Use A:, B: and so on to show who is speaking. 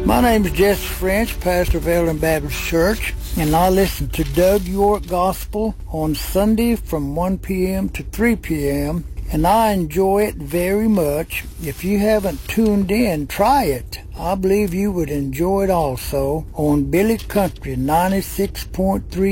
A: My name is Jesse French, pastor of Ellen Baptist Church, and I listen to Doug York Gospel on Sunday from 1 p.m. to 3 p.m., and I enjoy it very much. If you haven't tuned in, try it. I believe you would enjoy it also on Billy Country 96.3